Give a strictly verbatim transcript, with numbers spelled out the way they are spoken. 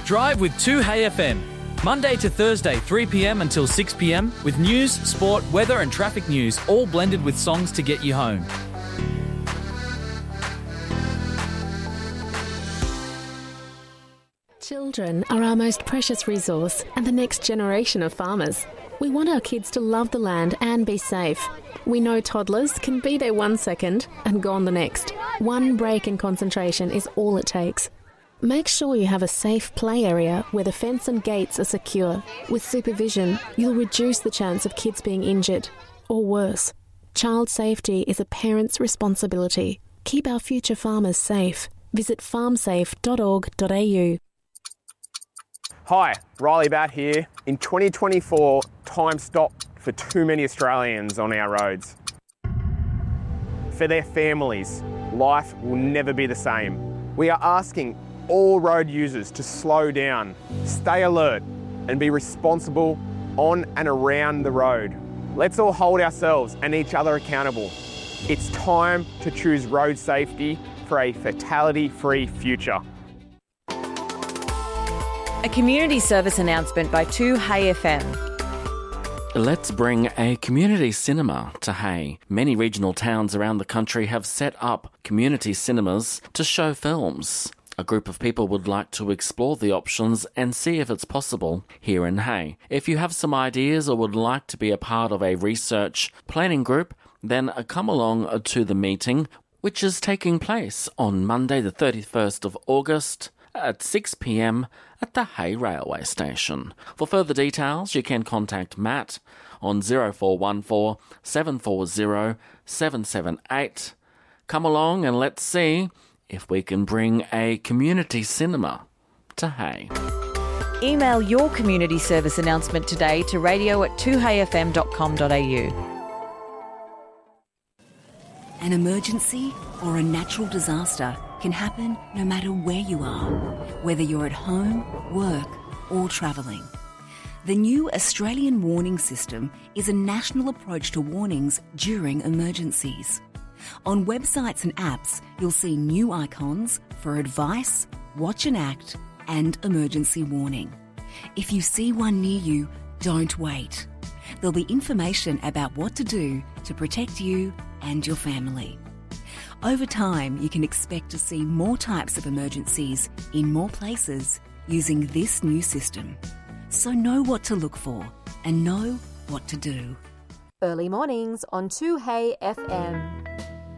Drive with two Hey F M. Monday to Thursday, three p.m. until six p.m. with news, sport, weather and traffic news, all blended with songs to get you home. Children are our most precious resource and the next generation of farmers. We want our kids to love the land and be safe. We know toddlers can be there one second and gone the next. One break in concentration is all it takes. Make sure you have a safe play area where the fence and gates are secure. With supervision, you'll reduce the chance of kids being injured, or worse. Child safety is a parent's responsibility. Keep our future farmers safe. Visit farm safe dot org dot a u. Hi, Riley Batt here. In twenty twenty-four, time stopped for too many Australians on our roads. For their families, life will never be the same. We are asking all road users to slow down, stay alert, and be responsible on and around the road. Let's all hold ourselves and each other accountable. It's time to choose road safety for a fatality-free future. A community service announcement by two Hey F M. Let's bring a community cinema to Hay. Many regional towns around the country have set up community cinemas to show films. A group of people would like to explore the options and see if it's possible here in Hay. If you have some ideas or would like to be a part of a research planning group, then come along to the meeting, which is taking place on Monday the thirty-first of August at six p.m. at the Hay Railway Station. For further details, you can contact Matt on zero four one four, seven four zero, seven seven eight. Come along and let's see if we can bring a community cinema to Hay. Email your community service announcement today to radio at two hey f m dot com dot a u. An emergency or a natural disaster can happen no matter where you are, whether you're at home, work or travelling. The new Australian Warning System is a national approach to warnings during emergencies. On websites and apps, you'll see new icons for advice, watch and act, and emergency warning. If you see one near you, don't wait. There'll be information about what to do to protect you and your family. Over time, you can expect to see more types of emergencies in more places using this new system. So know what to look for and know what to do. Early mornings on two Hey F M.